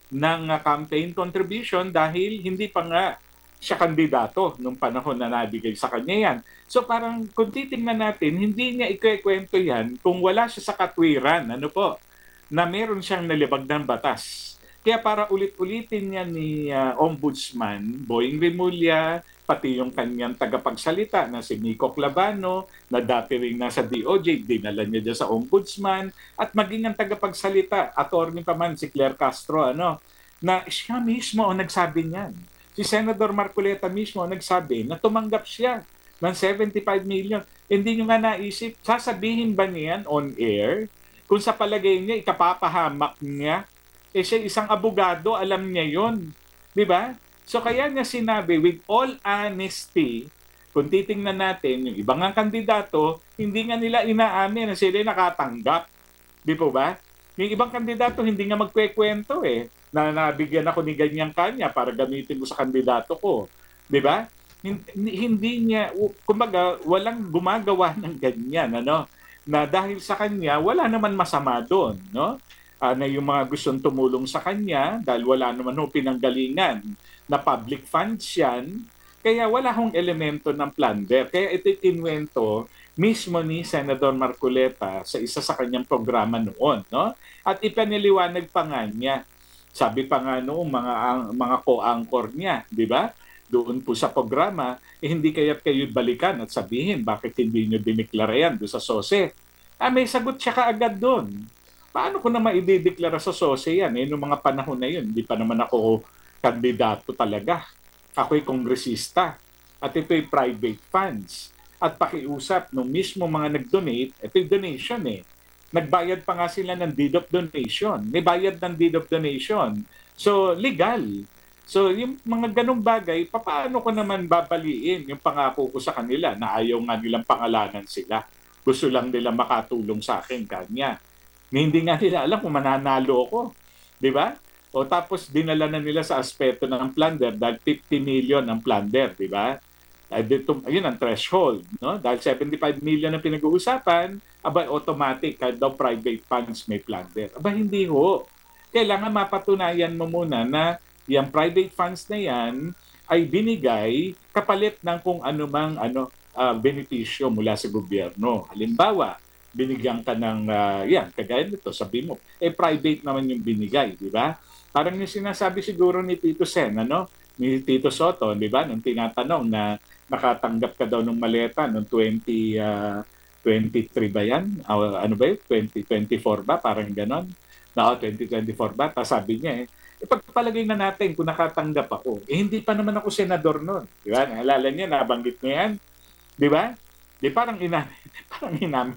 ng campaign contribution dahil hindi pa nga siya kandidato nung panahon na nabigay sa kanya yan. So parang kung titingnan natin, hindi niya ikwekwento yan kung wala siya sa katwiran, ano po, na meron siyang nalibag ng batas. Kaya para ulit-ulitin niya ni Ombudsman Boying Rimulya, pati yung kanyang tagapagsalita na si Nico Clavano, na dati rin nasa DOJ, dinala niya dyan sa Ombudsman, at maging ang tagapagsalita, attorney pa man si Claire Castro, na siya mismo ang nagsabi niyan. Si Senador Marcoleta mismo ang nagsabi na tumanggap siya ng 75 million. Hindi nyo nga naisip, sasabihin ba niyan on air kung sa palagay niya ikapapahamak niya? Eh siya isang abogado, alam niya yon, di ba? So kaya niya sinabi with all honesty, kung titingnan natin yung ibang nga kandidato, hindi nga nila inaamin na sila nakatanggap. Di po ba? Yung ibang kandidato hindi nga magkwekwento na nabigyan ako ni ganyang kanya para gamitin mo sa kandidato ko. Di ba? Hindi niya, kumbaga, walang gumagawa ng ganyan, na dahil sa kanya, wala naman masama doon, no? Na yung mga gustong tumulong sa kanya, dahil wala naman pinanggalingan na public funds yan, kaya wala hong elemento ng plunder. Kaya ito kinwento mismo ni Senador Marcoleta sa isa sa kanyang programa noon, no? At ipaniliwanag pa nga niya. Sabi pa nga noong mga co-anchor niya, di ba? Doon po sa programa, hindi kaya't kayo balikan at sabihin bakit hindi nyo dineklara yan doon sa SOSE. May sagot siya kaagad doon. Paano ko na maidideklara sa SOSE yan? Noong mga panahon na yun, hindi pa naman ako kandidato talaga. Ako'y kongresista. At ito'y private funds. At pakiusap nung mismo mga nag-donate, ito'y donation Nagbayad pa nga sila ng deed of donation. May bayad ng deed of donation. So, legal. So, yung mga ganong bagay, paano ko naman babaliin yung pangako ko sa kanila na ayaw nga nilang pangalanan sila. Gusto lang nila makatulong sa akin kanya. Hindi nga nila alam kung mananalo ako. Di ba? O tapos dinala na nila sa aspeto ng plunder dahil 50 million ang plunder, di ba? Ayun ang threshold, no? Dahil 75 million ang pinag-uusapan, aba automatic kahit daw private funds may plunder. Aba hindi ho. Kailangan mapatunayan mo muna na yung private funds na yan ay binigay kapalit ng kung anumang benepisyo mula sa gobyerno. Halimbawa, binigyan ka ng, kagaya nito, sabi mo, private naman yung binigay, di ba? Parang yung sinasabi siguro ni Tito Sen, ni Tito Soto, di ba? Nung tinatanong na nakatanggap ka daw ng maleta noong 2023 ba yan? Ano ba yun? 2024 ba? Parang ganon. 2024 ba? Tapos sabi niya ipagpalagay na natin kung nakatanggap ako. Hindi pa naman ako senador noon. Di ba? Naalala niya, nabanggit niya yan. Di ba? Di parang inamin